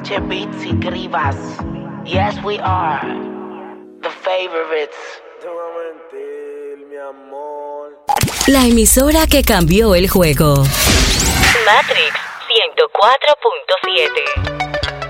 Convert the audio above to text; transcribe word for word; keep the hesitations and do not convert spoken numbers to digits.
H Beats y Grivas. Yes, we are the favorites. Te voy a mentir, mi amor. La emisora que cambió el juego. Matrix ciento cuatro punto siete.